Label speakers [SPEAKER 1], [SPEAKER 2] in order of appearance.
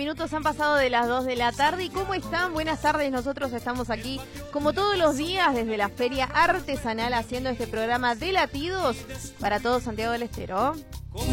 [SPEAKER 1] minutos han pasado de las 2 de la tarde. ¿Y cómo están? Buenas tardes, nosotros estamos aquí como todos los días desde la Feria Artesanal haciendo este programa de latidos para todo Santiago del Estero.